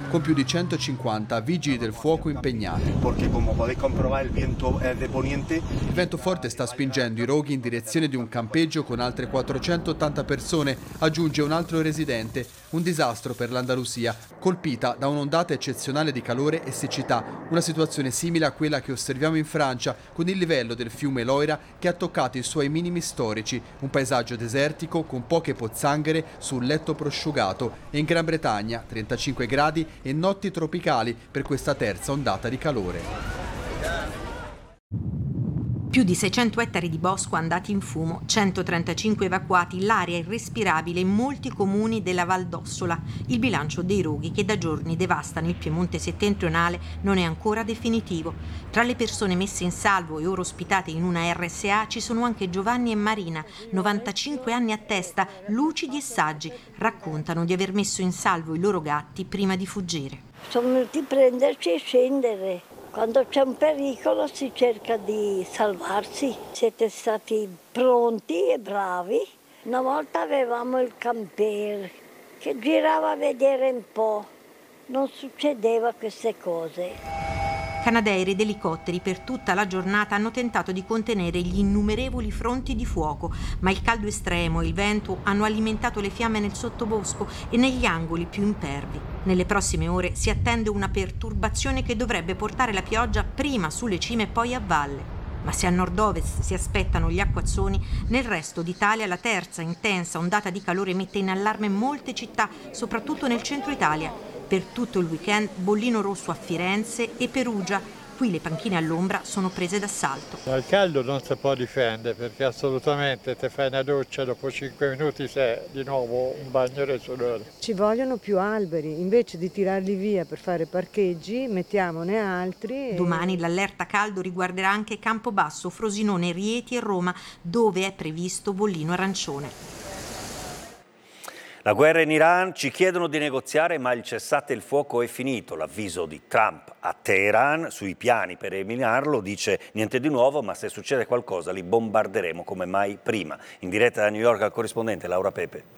con più di 150 vigili del fuoco impegnati. Il vento forte sta spingendo i roghi in direzione di un campeggio con altre 480 persone, aggiunge un altro residente. Un disastro per l'Andalusia, colpita da un'ondata eccezionale di calore e siccità, una situazione simile a quella che osserviamo in Francia, con il livello del fiume Loira che ha toccato i suoi minimi storici, un paesaggio desertico con poche pozzanghere su un letto prosciugato, e in Gran Bretagna 35 gradi e notti tropicali per questa terza ondata di calore. Più di 600 ettari di bosco andati in fumo, 135 evacuati, l'aria irrespirabile in molti comuni della Val d'Ossola. Il bilancio dei roghi che da giorni devastano il Piemonte settentrionale non è ancora definitivo. Tra le persone messe in salvo e ora ospitate in una RSA ci sono anche Giovanni e Marina, 95 anni a testa, lucidi e saggi. Raccontano di aver messo in salvo i loro gatti prima di fuggire. Sono venuti a prenderci e scendere. Quando c'è un pericolo si cerca di salvarsi. Siete stati pronti e bravi. Una volta avevamo il camper che girava a vedere un po'. Non succedeva queste cose. Canadairi ed elicotteri per tutta la giornata hanno tentato di contenere gli innumerevoli fronti di fuoco, ma il caldo estremo e il vento hanno alimentato le fiamme nel sottobosco e negli angoli più impervi. Nelle prossime ore si attende una perturbazione che dovrebbe portare la pioggia prima sulle cime e poi a valle. Ma se a nord-ovest si aspettano gli acquazzoni, nel resto d'Italia la terza intensa ondata di calore mette in allarme molte città, soprattutto nel centro Italia. Per tutto il weekend bollino rosso a Firenze e Perugia. Qui le panchine all'ombra sono prese d'assalto. Dal caldo non si può difendere perché assolutamente te fai una doccia, dopo 5 minuti sei di nuovo un bagnore sudore. Ci vogliono più alberi, invece di tirarli via per fare parcheggi mettiamone altri. Domani l'allerta caldo riguarderà anche Campobasso, Frosinone, Rieti e Roma, dove è previsto bollino arancione. La guerra in Iran, ci chiedono di negoziare ma il cessate il fuoco è finito. L'avviso di Trump a Teheran sui piani per eliminarlo dice niente di nuovo, ma se succede qualcosa li bombarderemo come mai prima. In diretta da New York al corrispondente Laura Pepe.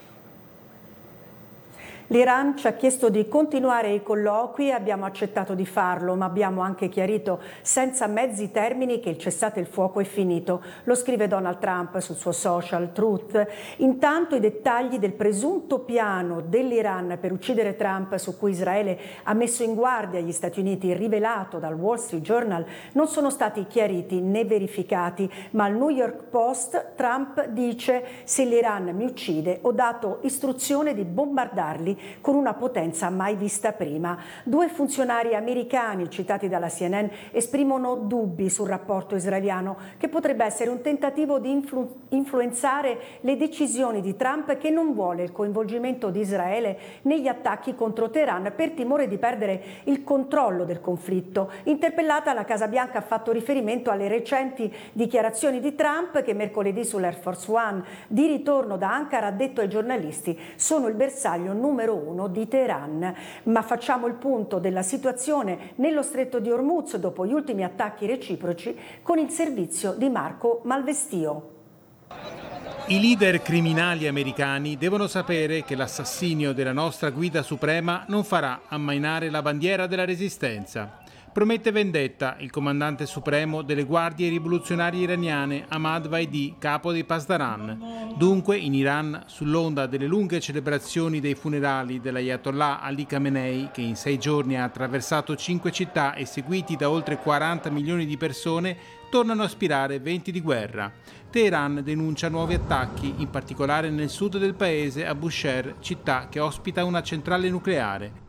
L'Iran ci ha chiesto di continuare i colloqui e abbiamo accettato di farlo, ma abbiamo anche chiarito senza mezzi termini che il cessate il fuoco è finito. Lo scrive Donald Trump sul suo social Truth. Intanto i dettagli del presunto piano dell'Iran per uccidere Trump, su cui Israele ha messo in guardia gli Stati Uniti, rivelato dal Wall Street Journal, non sono stati chiariti né verificati, ma al New York Post Trump dice: se l'Iran mi uccide ho dato istruzione di bombardarli con una potenza mai vista prima. 2 funzionari americani citati dalla CNN esprimono dubbi sul rapporto israeliano, che potrebbe essere un tentativo di influenzare le decisioni di Trump, che non vuole il coinvolgimento di Israele negli attacchi contro Teheran per timore di perdere il controllo del conflitto. Interpellata, la Casa Bianca ha fatto riferimento alle recenti dichiarazioni di Trump, che mercoledì sull'Air Force One di ritorno da Ankara ha detto ai giornalisti: sono il bersaglio numero 1 di Teheran. Ma facciamo il punto della situazione nello stretto di Hormuz dopo gli ultimi attacchi reciproci con il servizio di Marco Malvestio. I leader criminali americani devono sapere che l'assassinio della nostra guida suprema non farà ammainare la bandiera della resistenza. Promette vendetta il comandante supremo delle guardie rivoluzionarie iraniane Ahmad Vaidi, capo dei Pasdaran. Dunque in Iran, sull'onda delle lunghe celebrazioni dei funerali dell'Ayatollah Ali Khamenei, che in 6 giorni ha attraversato 5 città e seguiti da oltre 40 milioni di persone, tornano a spirare venti di guerra. Teheran denuncia nuovi attacchi, in particolare nel sud del paese, a Bushehr, città che ospita una centrale nucleare.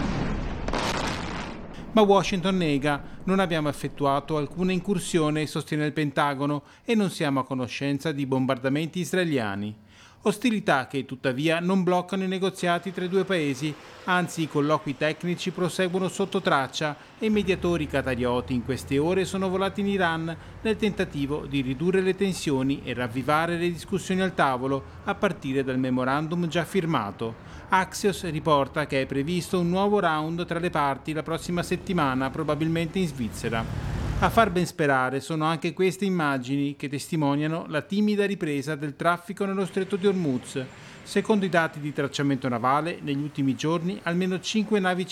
Ma Washington nega: non abbiamo effettuato alcuna incursione, sostiene il Pentagono, e non siamo a conoscenza di bombardamenti israeliani. Ostilità che tuttavia non bloccano i negoziati tra i due paesi, anzi i colloqui tecnici proseguono sotto traccia e i mediatori qatarioti in queste ore sono volati in Iran nel tentativo di ridurre le tensioni e ravvivare le discussioni al tavolo a partire dal memorandum già firmato. Axios riporta che è previsto un nuovo round tra le parti la prossima settimana, probabilmente in Svizzera. A far ben sperare sono anche queste immagini che testimoniano la timida ripresa del traffico nello stretto di Hormuz. Secondo i dati di tracciamento navale, negli ultimi giorni almeno 5 navi